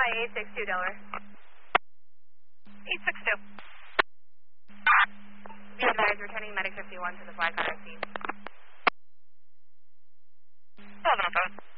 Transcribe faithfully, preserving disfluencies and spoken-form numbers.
eight six two, Delaware. eight six two. Be advised, returning Medic fifty-one to the flag cutter scene. seven oh five.